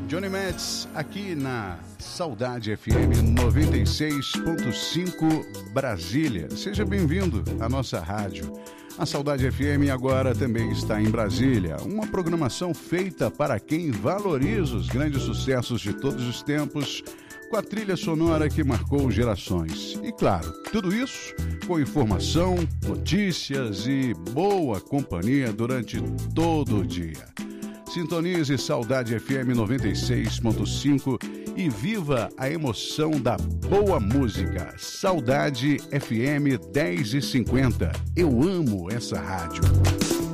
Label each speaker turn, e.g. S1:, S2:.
S1: Johnny Metz, aqui na Saudade FM 96.5 Brasília. Seja bem-vindo à nossa rádio. A Saudade FM agora também está em Brasília. Uma programação feita para quem valoriza os grandes sucessos de todos os tempos, com a trilha sonora que marcou gerações. E claro, tudo isso com informação, notícias e boa companhia durante todo o dia. Sintonize Saudade FM 96.5 e viva a emoção da boa música. Saudade FM 10h50. Eu amo essa rádio.